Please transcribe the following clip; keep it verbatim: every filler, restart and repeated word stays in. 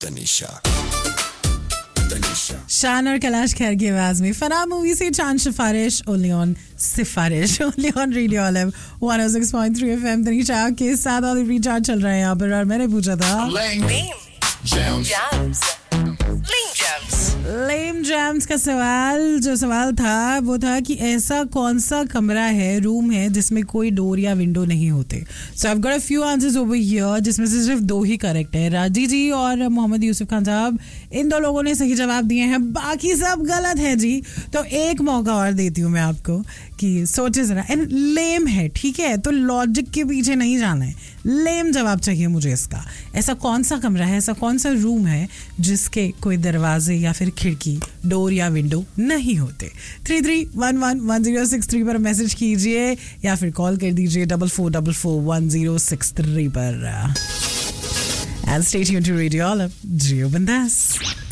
तनिषा तनिषा शान और कैलाश खेर की आवाज में फना मूवी से चांद सिफारिश ओनली ऑन सिफारिश only on radio olive one oh six point three F M Tanisha के साथ और रिचार्ज चल रहा है यहाँ पर और मैंने पूछा था लेम जैम्स का सवाल जो सवाल था वो था कि ऐसा कौन सा कमरा है रूम है जिसमें कोई डोर या विंडो नहीं होते. सो I have got a few answers over here जिसमें से सिर्फ दो ही करेक्ट है. राजी जी और मोहम्मद यूसुफ खान साहब इन दो लोगों ने सही जवाब दिए हैं, बाकी सब गलत है जी. तो एक मौका और देती हूँ मैं आपको कि सोचे जरा. एंड लेम है, ठीक है, तो लॉजिक के पीछे नहीं जाना है, लेम जवाब चाहिए मुझे इसका. ऐसा कौन सा कमरा है, ऐसा कौन सा रूम है जिसके कोई दरवाजे या फिर खिड़की, डोर या विंडो नहीं होते. Three three one one one zero six three पर मैसेज कीजिए या फिर कॉल कर दीजिए double four double four one zero six three पर. And stay tuned to radio olive, जियो बिंदास.